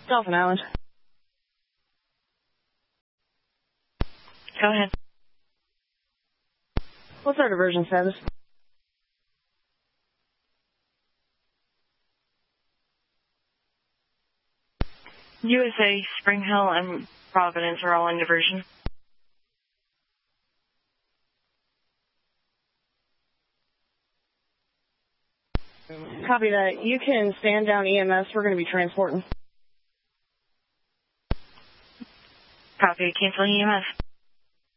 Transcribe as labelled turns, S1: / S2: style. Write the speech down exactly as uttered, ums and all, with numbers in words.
S1: Dolphin Island.
S2: Go ahead.
S1: What's our diversion status?
S2: U S A, Spring Hill, and Providence are all in diversion.
S1: Copy that. You can stand down E M S. We're going to be transporting.
S2: Copy. Canceling E M S.